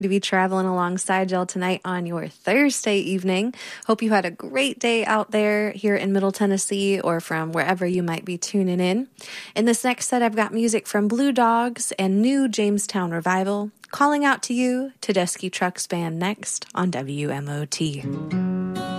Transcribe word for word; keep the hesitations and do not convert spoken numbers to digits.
to be traveling alongside y'all tonight on your Thursday evening. Hope you had a great day out there here in Middle Tennessee or from wherever you might be tuning in. In this next set, I've got music from Blue Dogs and New Jamestown Revival. Calling Out to You, Tedeschi Trucks Band next on W M O T.